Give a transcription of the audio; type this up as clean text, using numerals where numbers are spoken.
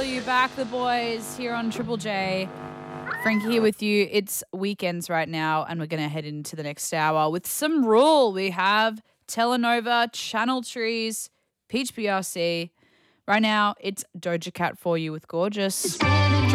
Feel You Back, the boys, here on Triple J. Frankie here with you. It's weekends right now, and we're going to head into the next hour with some Rule. We have Telenova, Channel Trees, Peach BRC. Right now, it's Doja Cat for you with Gorgeous.